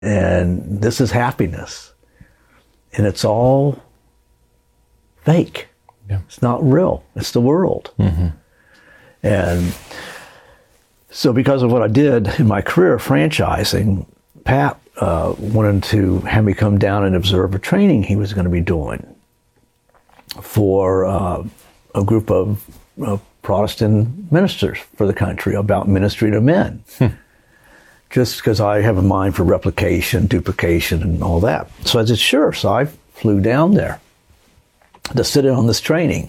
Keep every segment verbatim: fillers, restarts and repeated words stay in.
and this is happiness. And it's all fake. Yeah. It's not real. It's the world. Mm-hmm. And so because of what I did in my career, franchising, Pat uh, wanted to have me come down and observe a training he was going to be doing for uh, a group of uh, Protestant ministers for the country about ministry to men. Hmm. Just because I have a mind for replication, duplication, and all that. So I said, sure. So I flew down there to sit in on this training.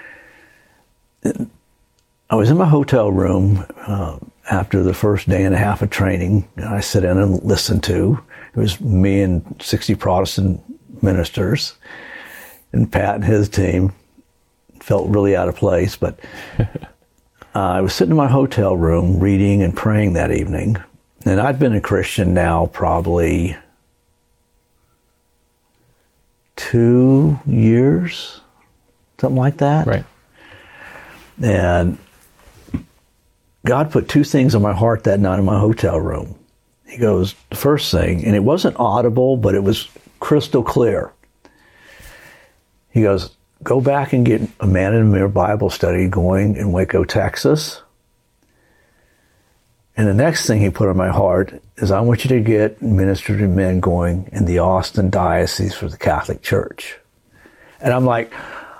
I was in my hotel room uh, after the first day and a half of training. I sit in and listen to. It was me and sixty Protestant ministers, and Pat and his team. Felt really out of place, but uh, I was sitting in my hotel room reading and praying that evening. And I've been a Christian now probably two years, something like that. Right. And God put two things on my heart that night in my hotel room. He goes, the first thing, and it wasn't audible, but it was crystal clear. He goes, go back and get a Man in the Mirror Bible study going in Waco, Texas. And the next thing he put on my heart is I want you to get Ministry to Men going in the Austin Diocese for the Catholic Church. And I'm like,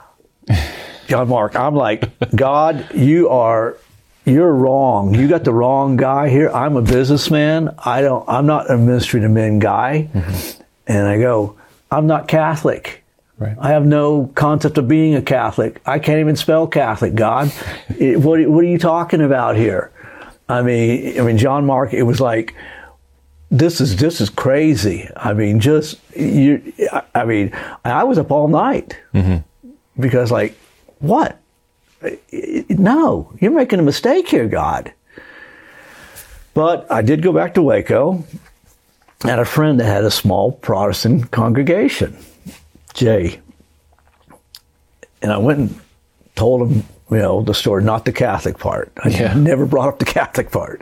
John Mark, I'm like, God, you are, you're wrong. You got the wrong guy here. I'm a businessman. I don't, I'm not a Ministry to Men guy. Mm-hmm. And I go, I'm not Catholic. Right. I have no concept of being a Catholic. I can't even spell Catholic, God. it, what, what are you talking about here? I mean, I mean, John Mark, it was like, this is, this is crazy. I mean, just, you, I mean, I was up all night mm-hmm. because like, what? No, you're making a mistake here, God. But I did go back to Waco. I had a friend that had a small Protestant congregation, Jay. And I went and told him, you know, the story, not the Catholic part. I yeah. never brought up the Catholic part.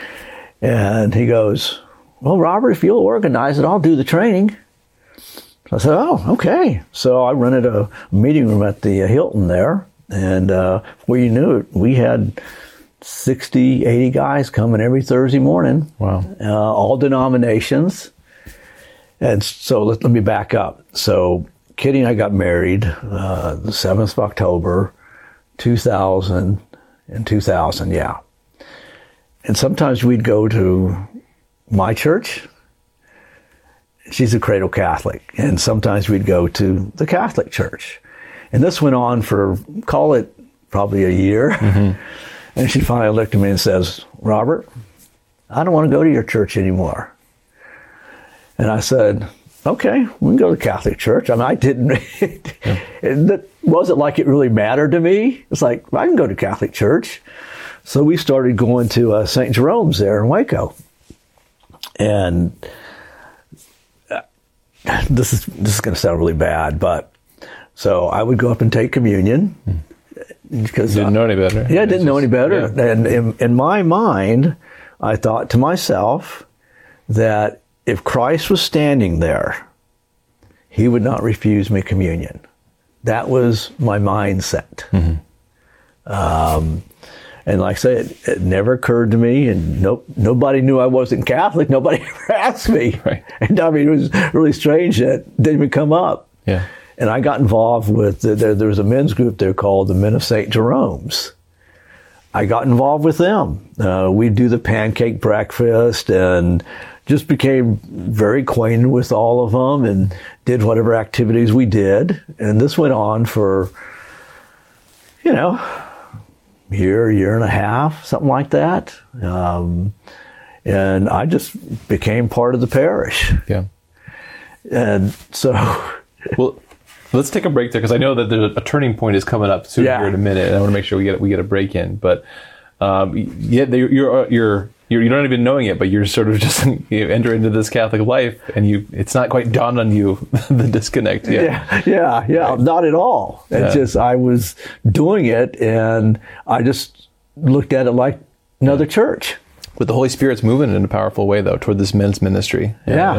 And he goes, well, Robert, if you'll organize it, I'll do the training. So I said, oh, okay. So I rented a meeting room at the Hilton there. And uh, before you knew it, we had sixty, eighty guys coming every Thursday morning. Wow. Uh, all denominations. And so let, let me back up. So Kitty and I got married uh, the seventh of October, two thousand, and two thousand, yeah. And sometimes we'd go to my church. She's a cradle Catholic. And sometimes we'd go to the Catholic church. And this went on for, call it probably a year. Mm-hmm. And she finally looked at me and says, Robert, I don't want to go to your church anymore. And I said, okay, we can go to the Catholic church. I mean, I didn't, it, yeah. it wasn't like it really mattered to me. It's like, I can go to Catholic church. So we started going to uh, Saint Jerome's there in Waco. And uh, this is, this is going to sound really bad, but so I would go up and take communion. Because didn't know any better. Yeah, I didn't know any better. Yeah. And in, in my mind, I thought to myself that if Christ was standing there, he would not refuse me communion. That was my mindset. Mm-hmm. Um, and like I said, it, it never occurred to me, and no, nobody knew I wasn't Catholic. Nobody ever asked me. Right. And I mean, it was really strange that it didn't even come up. Yeah. And I got involved with, there, there was a men's group there called the Men of Saint Jerome's. I got involved with them. Uh, we'd do the pancake breakfast and just became very acquainted with all of them and did whatever activities we did. And this went on for, you know, a year, year and a half, something like that. Um, and I just became part of the parish. Yeah. And so... Well, let's take a break there, because I know that there's a, a turning point is coming up soon yeah. here in a minute, and I want to make sure we get we get a break in. But um, yeah, they, you're you're you're you're not even knowing it, but you're sort of just you enter into this Catholic life, and you it's not quite dawned on you the disconnect yet. Yeah, yeah, yeah, right. Not at all. It's yeah. just I was doing it, and I just looked at it like another church. But the Holy Spirit's moving in a powerful way, though, toward this men's ministry. Yeah.